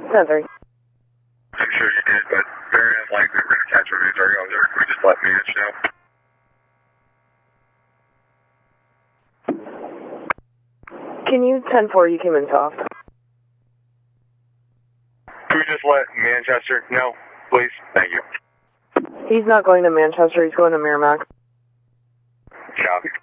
10-3. I'm sure you did, but very unlikely we're going to catch a razor over there. We just let Manch know. Can you 10-4, you came in soft? Can we just let Manchester know, please? Thank you. He's not going to Manchester, he's going to Merrimack. Copy.